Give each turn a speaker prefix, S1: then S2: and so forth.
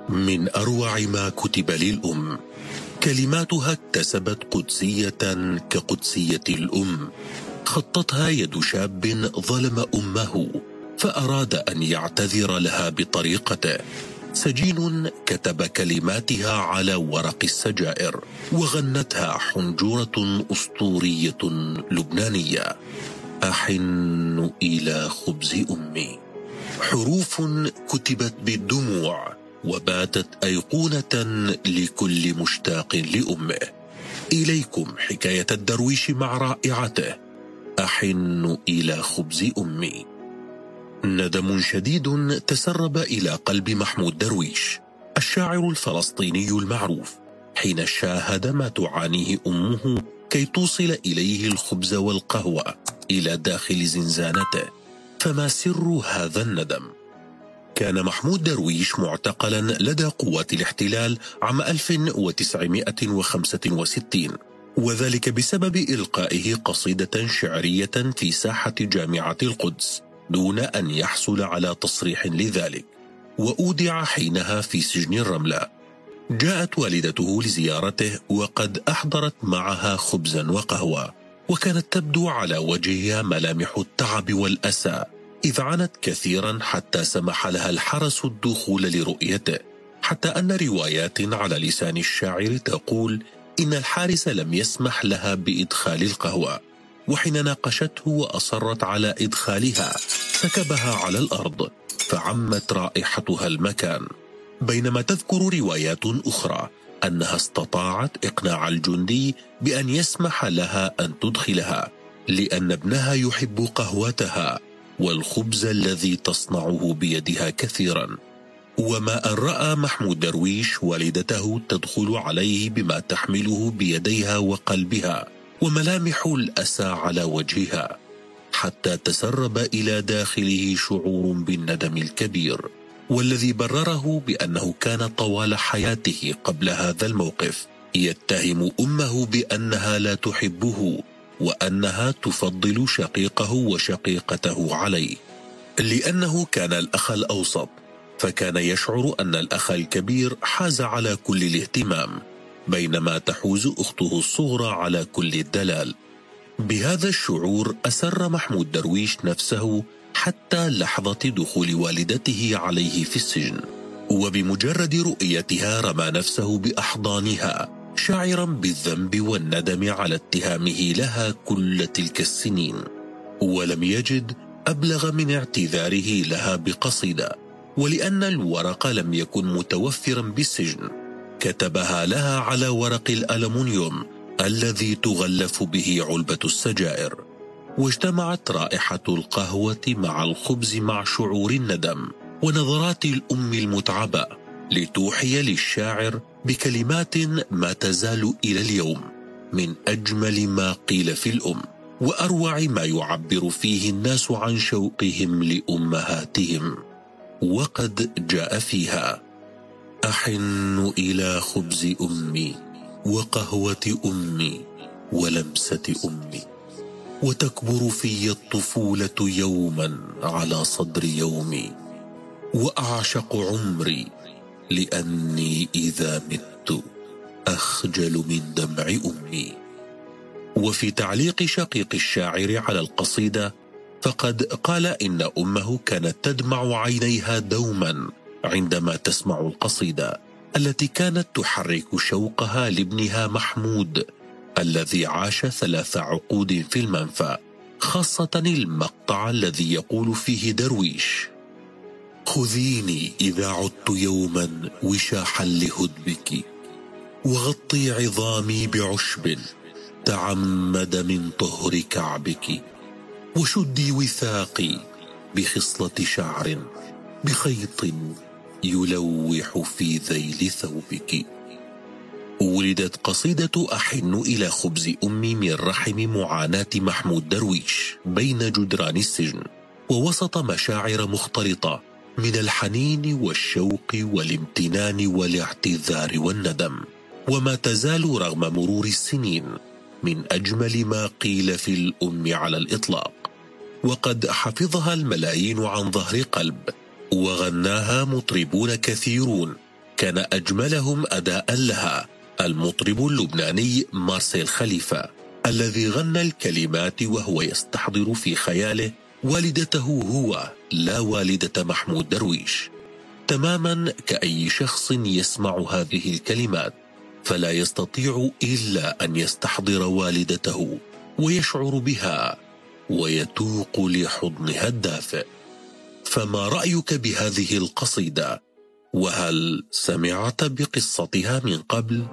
S1: من أروع ما كتب للأم. كلماتها اكتسبت قدسية كقدسية الأم. خطتها يد شاب ظلم أمه فأراد أن يعتذر لها بطريقته. سجين كتب كلماتها على ورق السجائر، وغنتها حنجرة أسطورية لبنانية: أحن إلى خبز أمي. حروف كتبت بالدموع وباتت أيقونة لكل مشتاق لأمه. إليكم حكاية الدرويش مع رائعته: أحن إلى خبز أمي. ندم شديد تسرب إلى قلب محمود درويش، الشاعر الفلسطيني المعروف، حين شاهد ما تعانيه أمه كي توصل إليه الخبز والقهوة إلى داخل زنزانته. فما سر هذا الندم؟ كان محمود درويش معتقلا لدى قوات الاحتلال عام 1965، وذلك بسبب إلقائه قصيدة شعرية في ساحة جامعة القدس دون أن يحصل على تصريح لذلك، وأودع حينها في سجن الرملة. جاءت والدته لزيارته وقد أحضرت معها خبزا وقهوة، وكانت تبدو على وجهها ملامح التعب والأسى، إذ عانت كثيرا حتى سمح لها الحرس الدخول لرؤيته، حتى أن روايات على لسان الشاعر تقول إن الحارس لم يسمح لها بإدخال القهوة، وحين ناقشته وأصرت على إدخالها سكبها على الأرض فعمت رائحتها المكان. بينما تذكر روايات أخرى أنها استطاعت إقناع الجندي بأن يسمح لها أن تدخلها، لأن ابنها يحب قهوتها والخبز الذي تصنعه بيدها كثيرا. وما أن رأى محمود درويش والدته تدخل عليه بما تحمله بيديها وقلبها وملامح الأسى على وجهها، حتى تسرب إلى داخله شعور بالندم الكبير، والذي برره بأنه كان طوال حياته قبل هذا الموقف يتهم أمه بأنها لا تحبه وأنها تفضل شقيقه وشقيقته عليه، لأنه كان الأخ الأوسط، فكان يشعر أن الأخ الكبير حاز على كل الاهتمام، بينما تحوز أخته الصغرى على كل الدلال. بهذا الشعور أسر محمود درويش نفسه حتى لحظة دخول والدته عليه في السجن، وبمجرد رؤيتها رمى نفسه بأحضانها، شاعرا بالذنب والندم على اتهامه لها كل تلك السنين، ولم يجد أبلغ من اعتذاره لها بقصيدة. ولأن الورق لم يكن متوفرا بالسجن كتبها لها على ورق الألمنيوم الذي تغلف به علبة السجائر، واجتمعت رائحة القهوة مع الخبز مع شعور الندم ونظرات الأم المتعبة لتوحي للشاعر بكلمات ما تزال إلى اليوم من أجمل ما قيل في الأم، وأروع ما يعبر فيه الناس عن شوقهم لأمهاتهم. وقد جاء فيها: أحن إلى خبز أمي وقهوة أمي ولمسة أمي، وتكبر في الطفولة يوما على صدر يومي، وأعشق عمري لأني إذا مت أخجل من دمع أمي. وفي تعليق شقيق الشاعر على القصيدة فقد قال إن أمه كانت تدمع عينيها دوما عندما تسمع القصيدة، التي كانت تحرك شوقها لابنها محمود الذي عاش 3 عقود في المنفى، خاصة المقطع الذي يقول فيه درويش: خذيني إذا عدت يوما وشاحا لهدبك، وغطي عظامي بعشب تعمد من طهر كعبك، وشدي وثاقي بخصلة شعر بخيط يلوح في ذيل ثوبك. ولدت قصيدة أحن إلى خبز أمي من رحم معاناة محمود درويش بين جدران السجن، ووسط مشاعر مختلطة من الحنين والشوق والامتنان والاعتذار والندم، وما تزال رغم مرور السنين من أجمل ما قيل في الأم على الإطلاق. وقد حفظها الملايين عن ظهر قلب، وغناها مطربون كثيرون كان أجملهم أداء لها المطرب اللبناني مارسيل خليفة، الذي غنى الكلمات وهو يستحضر في خياله والدته هو لا والدة محمود درويش، تماما كأي شخص يسمع هذه الكلمات فلا يستطيع إلا أن يستحضر والدته ويشعر بها ويتوق لحضنها الدافئ. فما رأيك بهذه القصيدة؟ وهل سمعت بقصتها من قبل؟